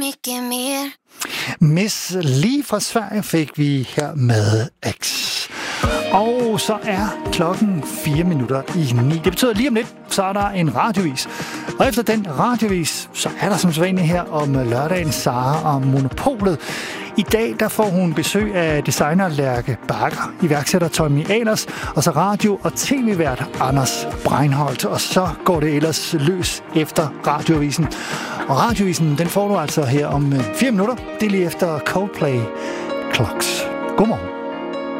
mycket mer. Miss Li fra Sverige fik vi her med X. Og så er klokken 8:04. Det betyder lige om lidt, så er der en radiovis. Og efter den radiovis, så er der som sædvanligt her om lørdagen Sara og Monopolet. I dag der får hun besøg af designer Lærke Bakker, iværksætter Tommy Ahlers, og så radio- og tv-vært Anders Breinholt. Og så går det ellers løs efter radioavisen. Og radioavisen, den får du altså her om 4 minutter. Det er lige efter Coldplay Clocks. Godmorgen.